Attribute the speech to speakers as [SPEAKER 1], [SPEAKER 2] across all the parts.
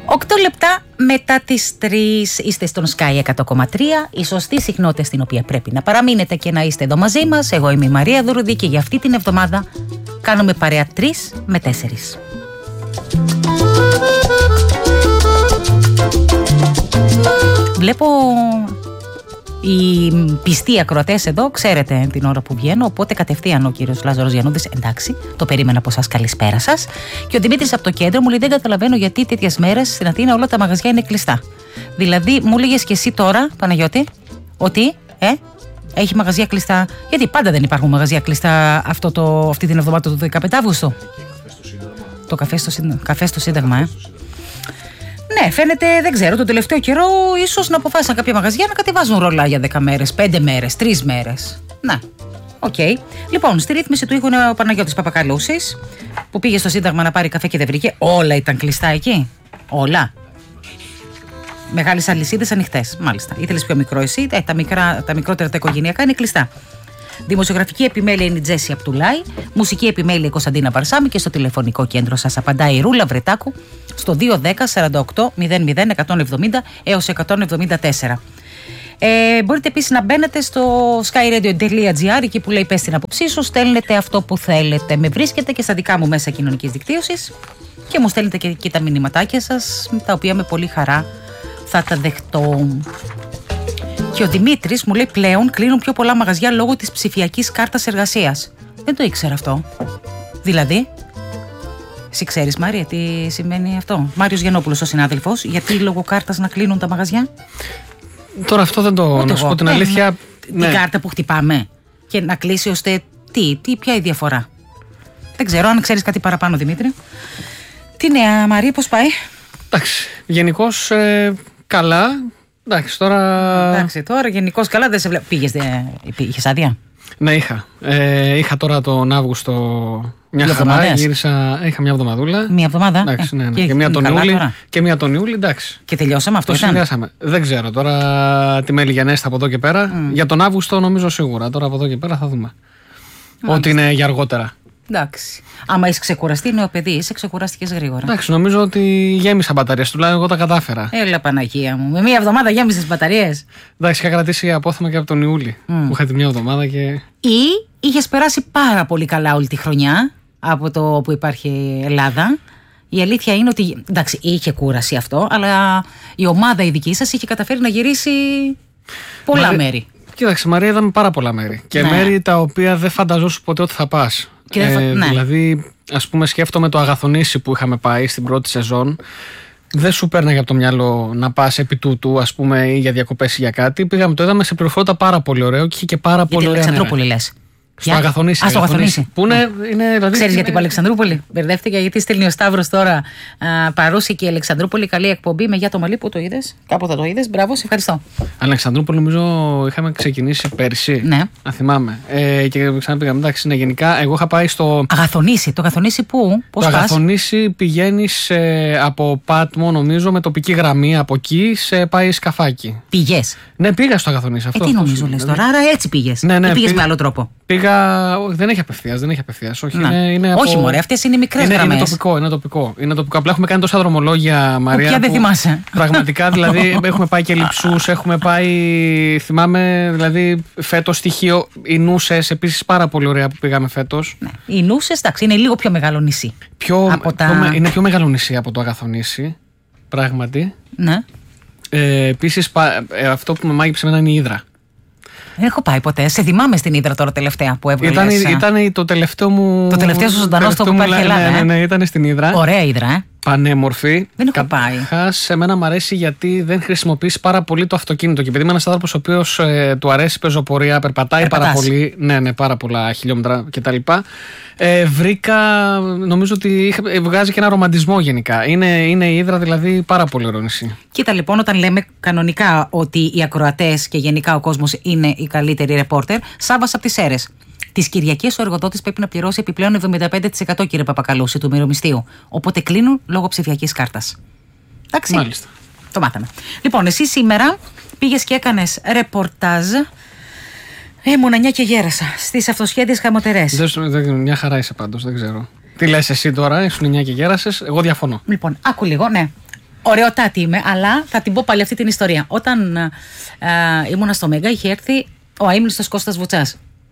[SPEAKER 1] 8 λεπτά μετά τις 3 είστε στον Sky 100,3, η σωστή συχνότητα στην οποία πρέπει να παραμείνετε και να είστε εδώ μαζί μας. Εγώ είμαι η Μαρία Δουρουδή και για αυτή την εβδομάδα κάνουμε παρέα 3 με 4. Βλέπω οι πιστοί ακροατές εδώ, ξέρετε την ώρα που βγαίνω, οπότε κατευθείαν ο κύριος Λάζαρος Γιαννούδης, εντάξει, το περίμενα από εσάς, καλησπέρα σας. Και ο Δημήτρης από το κέντρο μου λέει: δεν καταλαβαίνω γιατί τέτοιες μέρες στην Αθήνα όλα τα μαγαζιά είναι κλειστά. Δηλαδή, μου λέγες και εσύ τώρα, Παναγιώτη, ότι έχει μαγαζιά κλειστά. Γιατί πάντα δεν υπάρχουν μαγαζιά κλειστά αυτή την εβδομάδα του 15 Αύγουστου. Το καφέ στο Σύνταγμα, Ναι, φαίνεται, δεν ξέρω, τον τελευταίο καιρό ίσως να αποφάσισαν κάποια μαγαζιά να κατεβάζουν ρολά για 10 μέρες, 5 μέρες, 3 μέρες. Ναι, οκ. Λοιπόν, στη ρύθμιση του ήχου είναι ο Παναγιώτης Παπακαλούσης, που πήγε στο Σύνταγμα να πάρει καφέ και δεν βρήκε. Όλα ήταν κλειστά εκεί. Όλα. Μεγάλες αλυσίδες ανοιχτές, μάλιστα. Ήθελες πιο μικρό εσύ, τα μικρότερα τα οικογενειακά είναι κλειστά. Δημοσιογραφική επιμέλεια είναι η Τζέσι Απτουλάη, μουσική επιμέλεια η Κωνσταντίνα Παρσάμη και στο τηλεφωνικό κέντρο σας απαντάει η Ρούλα Βρετάκου στο 210 48 00 170 έως 174. Μπορείτε επίσης να μπαίνετε στο skyradio.gr, εκεί που λέει πες την άποψή σου, στέλνετε αυτό που θέλετε. Με βρίσκετε και στα δικά μου μέσα κοινωνικής δικτύωσης και μου στέλνετε και εκεί τα μηνυματάκια σας, τα οποία με πολύ χαρά θα τα δεχτώ. Και ο Δημήτρης μου λέει: πλέον κλείνουν πιο πολλά μαγαζιά λόγω της ψηφιακής κάρτας εργασίας. Δεν το ήξερα αυτό. Δηλαδή, εσύ ξέρεις, Μάρια, τι σημαίνει αυτό? Μάριος Γεννόπουλος, ο συνάδελφος, γιατί λόγω κάρτας να κλείνουν τα μαγαζιά?
[SPEAKER 2] Τώρα αυτό δεν το. Να σου πω την αλήθεια.
[SPEAKER 1] Την κάρτα που χτυπάμε και να κλείσει ώστε. Ποια η διαφορά? Δεν ξέρω, αν ξέρεις κάτι παραπάνω, Δημήτρη. Τι νέα, Μαρία, πώς πάει?
[SPEAKER 2] Εντάξει, γενικώς καλά. Εντάξει, τώρα
[SPEAKER 1] γενικώς καλά, δεν σε βλέπω. Είχες άδεια?
[SPEAKER 2] Ναι, είχα. Είχα τώρα τον Αύγουστο μια χαρά. Είχα μια εβδομαδούλα.
[SPEAKER 1] Μια εβδομάδα.
[SPEAKER 2] Εντάξει, ναι. Και μια τον Ιούλη. Και μια τον Ιούλη, εντάξει.
[SPEAKER 1] Και τελειώσαμε αυτό?
[SPEAKER 2] Συνδυάσαμε. Δεν ξέρω τώρα τι μέλη γενέστε από εδώ και πέρα. Για τον Αύγουστο νομίζω σίγουρα. Τώρα από εδώ και πέρα θα δούμε. Ό,τι είναι για αργότερα.
[SPEAKER 1] Εντάξει. Άμα είσαι ξεκουραστεί, νέο παιδί, είσαι, ξεκουράστηκες γρήγορα.
[SPEAKER 2] Εντάξει, νομίζω ότι γέμισα μπαταρίες, τουλάχιστον εγώ τα κατάφερα.
[SPEAKER 1] Έλα, Παναγία μου. Με μία εβδομάδα γέμισες μπαταρίες.
[SPEAKER 2] Εντάξει, είχα κρατήσει απόθεμα και από τον Ιούλη. Που είχα τη μία εβδομάδα και.
[SPEAKER 1] Ή είχες περάσει πάρα πολύ καλά όλη τη χρονιά από το που υπάρχει Ελλάδα. Η αλήθεια είναι ότι. Εντάξει, είχε κούραση αυτό, αλλά η ομάδα η δική σας είχε καταφέρει να γυρίσει πολλά μέρη.
[SPEAKER 2] Κοίταξε, Μαρία, είδαμε πάρα πολλά μέρη. Και μέρη τα οποία δεν φανταζόσου ποτέ ότι θα πας. Δηλαδή, ας πούμε, σκέφτομαι το Αγαθονήσι που είχαμε πάει στην πρώτη σεζόν. Δεν σου πέρναγε από το μυαλό να πας επί τούτου, ας πούμε, ή για διακοπές ή για κάτι. Πήγαμε, το είδαμε σε πληροφόρητα πάρα πολύ ωραίο και είχε και πάρα πολύ ωραία.
[SPEAKER 1] Αλεξανδρούπολη λες?
[SPEAKER 2] Στο Αγαθονήσι.
[SPEAKER 1] Στο Αγαθονήσι.
[SPEAKER 2] Που είναι, δηλαδή,
[SPEAKER 1] ξέρεις γιατί είπα Αλεξανδρούπολη? Μπερδεύτηκα γιατί στέλνει ο Σταύρος τώρα παρούση και η Αλεξανδρούπολη. Καλή εκπομπή με Για το Μαλί, που το είδες? Κάποτε το είδες? Μπράβο, σε ευχαριστώ.
[SPEAKER 2] Αλεξανδρούπολη νομίζω είχαμε ξεκινήσει πέρσι.
[SPEAKER 1] Ναι.
[SPEAKER 2] Αν θυμάμαι. Και ξαναπήγαμε. Εντάξει, ναι, γενικά εγώ είχα πάει στο.
[SPEAKER 1] Αγαθονήσι. Το Αγαθονήσι πού? Πώς
[SPEAKER 2] το
[SPEAKER 1] πας?
[SPEAKER 2] Αγαθονήσι πηγαίνεις από Πάτμο, νομίζω, με τοπική γραμμή από εκεί σε πάει σκαφάκι.
[SPEAKER 1] Πήγες?
[SPEAKER 2] Ναι, πήγα στο Αγαθονήσι.
[SPEAKER 1] Τι νομίζω λες τώρα? Άρα έτσι πήγες?
[SPEAKER 2] Ναι,
[SPEAKER 1] πήγες με άλλο τρόπο?
[SPEAKER 2] Δεν έχει απευθείας. Όχι,
[SPEAKER 1] όχι μωρέ, αυτές είναι οι μικρές γραμμές.
[SPEAKER 2] Είναι τοπικό. Απλά έχουμε κάνει τόσα δρομολόγια, Μαρία.
[SPEAKER 1] Ποια δεν θυμάσαι?
[SPEAKER 2] Πραγματικά, δηλαδή, έχουμε πάει και Λειψούς, έχουμε πάει, θυμάμαι, δηλαδή, φέτος στοιχείο. Οι Νούσες, επίσης, πάρα πολύ ωραία που πήγαμε φέτος.
[SPEAKER 1] Ναι. Οι Νούσες, εντάξει, είναι λίγο πιο μεγάλο νησί.
[SPEAKER 2] Είναι πιο μεγάλο νησί από το Αγαθονήσι, πράγματι.
[SPEAKER 1] Ναι.
[SPEAKER 2] Επίσης, αυτό που με μάγειψε εμένα είναι η Ύδρα.
[SPEAKER 1] Δεν έχω πάει ποτέ. Σε θυμάμαι στην Ύδρα τώρα τελευταία που έβγαλες.
[SPEAKER 2] Ήταν το τελευταίο μου.
[SPEAKER 1] Το τελευταίο σου ζωντανό στο που υπάρχει Ελλάδα.
[SPEAKER 2] Ναι, ήταν στην Ύδρα.
[SPEAKER 1] Ωραία Ύδρα,
[SPEAKER 2] Πανέμορφη.
[SPEAKER 1] Δεν έχω πάει.
[SPEAKER 2] Σε μένα μου αρέσει γιατί δεν χρησιμοποιείς πάρα πολύ το αυτοκίνητο. Και επειδή είμαι ένας άνθρωπος ο οποίος του αρέσει η πεζοπορία, περπατάει πάρα πολύ. Ναι, πάρα πολλά χιλιόμετρα κτλ. Βρήκα, νομίζω ότι βγάζει και ένα ρομαντισμό γενικά. Είναι η Ύδρα δηλαδή πάρα πολύ ωραίο νησί.
[SPEAKER 1] Κοίτα λοιπόν, όταν λέμε κανονικά ότι οι ακροατές και γενικά ο κόσμος είναι οι καλύτεροι ρεπόρτερ, Σάββας από τις Σέρρες. Τις Κυριακές ο εργοδότης πρέπει να πληρώσει επιπλέον 75%, κύριε Παπακαλούση, του μερομισθίου. Οπότε κλείνουν λόγω ψηφιακής κάρτας. Εντάξει.
[SPEAKER 2] Μάλιστα.
[SPEAKER 1] Το μάθαμε. Λοιπόν, εσύ σήμερα πήγες και έκανες ρεπορτάζ. Ήμουν 9 και γέρασα στις αυτοσχέδιες χαμοτερές.
[SPEAKER 2] Μια χαρά είσαι πάντως, δεν ξέρω. Τι λες εσύ τώρα, ήσουν 9 και γέρασες, εγώ διαφωνώ.
[SPEAKER 1] Λοιπόν, άκου λίγο, ναι. Ωραιοτάτη είμαι, αλλά θα την πω πάλι αυτή την ιστορία. Όταν ήμουνα στο Μέγκα, είχε έρθει ο αείμνηστος Κώστας Βουτσάς.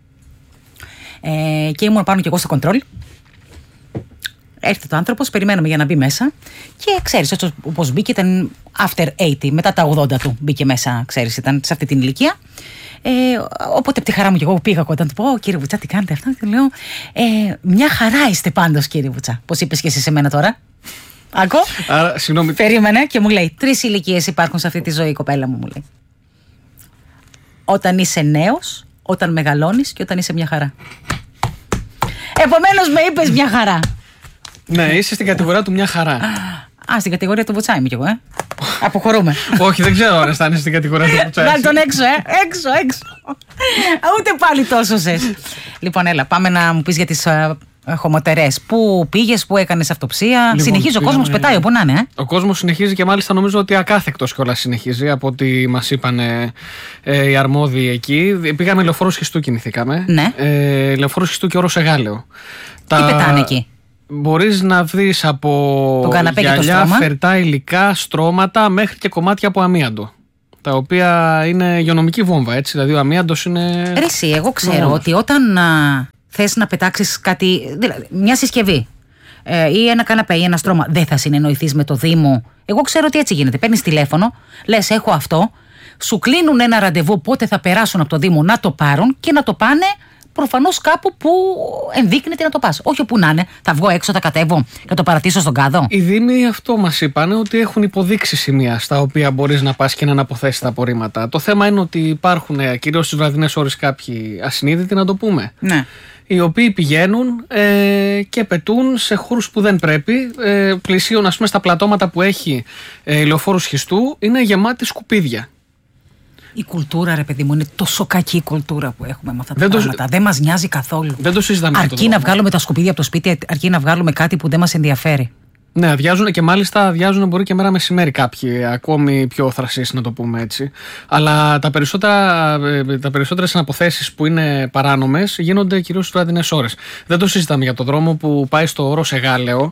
[SPEAKER 1] Και ήμουν πάνω κι εγώ στο κοντρόλ. Έρθει το άνθρωπος, περιμέναμε για να μπει μέσα. Και ξέρεις, όπως μπήκε, ήταν after 80, μετά τα 80 του μπήκε μέσα, ξέρεις, ήταν σε αυτή την ηλικία. Οπότε από τη χαρά μου και εγώ πήγα όταν του πω: Κύριε Βουτσά, τι κάνετε αυτό? Και του λέω: Μια χαρά είστε πάντως, κύριε Βουτσά. Πώς είπες και εσύ σε μένα τώρα? Άκου.
[SPEAKER 2] Άρα, συγγνώμη.
[SPEAKER 1] Περίμενε και μου λέει: 3 ηλικίες υπάρχουν σε αυτή τη ζωή, κοπέλα μου, μου λέει. Όταν είσαι νέος, όταν μεγαλώνεις και όταν είσαι μια χαρά. Επομένως με είπες μια χαρά.
[SPEAKER 2] Ναι, είσαι στην κατηγορία του μια χαρά.
[SPEAKER 1] Στην κατηγορία του Βουτσά είμαι κι εγώ, Αποχωρούμε.
[SPEAKER 2] Όχι, δεν ξέρω αν αισθάνεσαι στην κατηγορία του Βουτσά.
[SPEAKER 1] Να τον έξω, έξω. Ούτε πάλι τόσο σες. Λοιπόν, έλα, πάμε να μου πεις για τις χωματερές. Πού πήγες, πού έκανες αυτοψία? Λοιπόν, συνεχίζει ο κόσμος, πετάει όπου να είναι.
[SPEAKER 2] Ο κόσμος συνεχίζει και μάλιστα νομίζω ότι ακάθεκτος κιόλας συνεχίζει από ό,τι μας είπαν οι αρμόδιοι εκεί. Πήγαμε Λεωφόρο Σχιστού, κινηθήκαμε.
[SPEAKER 1] Ναι.
[SPEAKER 2] Λεωφόρο Σχιστού και Όρος Εγάλεο.
[SPEAKER 1] Τι πετάνε εκεί?
[SPEAKER 2] Μπορείς να βρεις από γυαλιά, φερτά υλικά, στρώματα μέχρι και κομμάτια από αμίαντο. Τα οποία είναι υγειονομική βόμβα, έτσι. Δηλαδή ο αμίαντος είναι.
[SPEAKER 1] Ρε εσύ, εγώ ξέρω ότι όταν θες να πετάξεις κάτι, δηλαδή μια συσκευή ή ένα καναπέ ή ένα στρώμα, δεν θα συνεννοηθείς με το Δήμο. Εγώ ξέρω ότι έτσι γίνεται. Παίρνεις τηλέφωνο, λες: Έχω αυτό, σου κλείνουν ένα ραντεβού πότε θα περάσουν από το Δήμο να το πάρουν και να το πάνε. Προφανώς κάπου που ενδείκνεται να το πας. Όχι όπου να είναι. Θα βγω έξω, θα κατέβω και το παρατήσω στον κάδο.
[SPEAKER 2] Οι Δήμοι αυτό μας είπαν, ότι έχουν υποδείξει σημεία στα οποία μπορείς να πας και να αναποθέσεις τα απορρίμματα. Το θέμα είναι ότι υπάρχουν κυρίως στις βραδινές ώρες κάποιοι ασυνείδητοι, να το πούμε.
[SPEAKER 1] Ναι.
[SPEAKER 2] Οι οποίοι πηγαίνουν και πετούν σε χώρους που δεν πρέπει. Πλησίων, ας πούμε, στα πλατώματα που έχει Λεωφόρου Σχιστού είναι γεμάτη σκουπίδια.
[SPEAKER 1] Η κουλτούρα, ρε παιδί μου, είναι τόσο κακή η κουλτούρα που έχουμε με αυτά τα πράγματα. Δεν μας νοιάζει καθόλου.
[SPEAKER 2] Δεν το συζητάμε.
[SPEAKER 1] Αρκεί να βγάλουμε τα σκουπίδια από το σπίτι, αρκεί να βγάλουμε κάτι που δεν μας ενδιαφέρει.
[SPEAKER 2] Ναι, αδειάζουν και μάλιστα αδειάζουν μπορεί και μέρα μεσημέρι κάποιοι, ακόμη πιο θρασείς, να το πούμε έτσι. Αλλά τα περισσότερες αναποθέσεις που είναι παράνομες γίνονται κυρίως στις βραδινές ώρες. Δεν το συζητάμε για το δρόμο που πάει στο Όρος Εγάλεο.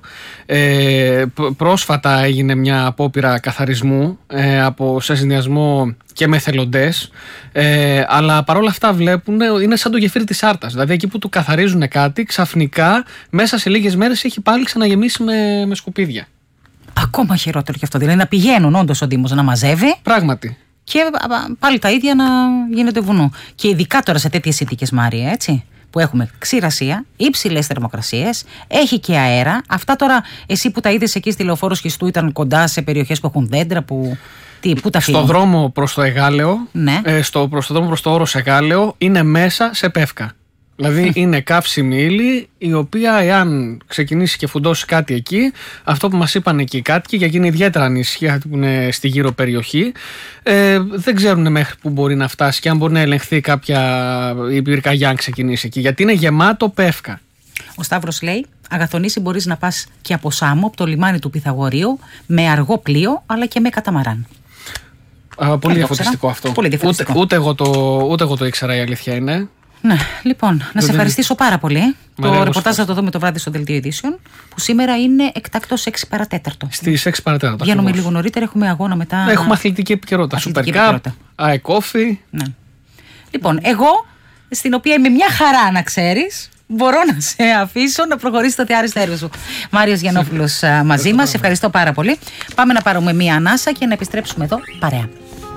[SPEAKER 2] Πρόσφατα έγινε μια απόπειρα καθαρισμού σε συνδυασμό και με εθελοντές, αλλά παρόλα αυτά βλέπουν είναι σαν το γεφύρι της Άρτας. Δηλαδή εκεί που του καθαρίζουν κάτι, ξαφνικά μέσα σε λίγες μέρες έχει πάλι ξαναγεμίσει με σκουπίδια.
[SPEAKER 1] Ακόμα χειρότερο και αυτό. Δηλαδή να πηγαίνουν όντως ο Δήμος να μαζεύει.
[SPEAKER 2] Πράγματι.
[SPEAKER 1] Και πάλι τα ίδια να γίνεται βουνό. Και ειδικά τώρα σε τέτοιες συνθήκες, Μάρια, έτσι, που έχουμε ξηρασία, υψηλές θερμοκρασίες, έχει και αέρα. Αυτά τώρα, εσύ που τα είδες εκεί στη Λεωφόρο Σχιστού, ήταν κοντά σε περιοχές που έχουν δέντρα, που. Πού τα φύγουν?
[SPEAKER 2] Στο δρόμο προς το Εγάλεο,
[SPEAKER 1] ναι.
[SPEAKER 2] Προς το δρόμο προς το Όρος Εγάλεο, είναι μέσα σε πεύκα. Δηλαδή είναι καύσιμη ύλη, η οποία εάν ξεκινήσει και φουντώσει κάτι εκεί, αυτό που μας είπαν εκεί οι κάτοικοι, για γίνει ιδιαίτερα ανησυχία που είναι στη γύρω περιοχή, δεν ξέρουν μέχρι που μπορεί να φτάσει και αν μπορεί να ελεγχθεί κάποια πυρκαγιά αν ξεκινήσει εκεί, γιατί είναι γεμάτο πεύκα.
[SPEAKER 1] Ο Σταύρος λέει: Αγαθονήσι, μπορείς να πας και από Σάμο, από το λιμάνι του Πυθαγορείου, με αργό πλοίο αλλά και με καταμαράν.
[SPEAKER 2] Πολύ διαφωτιστικό αυτό.
[SPEAKER 1] Πολύ διαφωτιστικό.
[SPEAKER 2] Ούτε εγώ το ήξερα, η αλήθεια είναι.
[SPEAKER 1] Ναι, λοιπόν, να σε ευχαριστήσω πάρα πολύ. Το ρεπορτάζ θα το δούμε το βράδυ στο Δελτίο Ειδήσεων, που σήμερα είναι εκτάκτως 6 παρατέταρτο.
[SPEAKER 2] Στις 6 παρατέταρτο.
[SPEAKER 1] Βγαίνουμε λίγο νωρίτερα, έχουμε αγώνα μετά.
[SPEAKER 2] Έχουμε αθλητική επικαιρότητα. Super Cup, αεκόφι.
[SPEAKER 1] Ναι. Λοιπόν, εγώ, στην οποία είμαι μια χαρά, να ξέρεις, μπορώ να σε αφήσω να προχωρήσει το θεάριστο έργο σου. Μάριος Γιαννόπουλος μαζί μας. Ευχαριστώ πάρα πολύ. Πάμε να πάρουμε μία ανάσα και να επιστρέψουμε εδώ παρέα.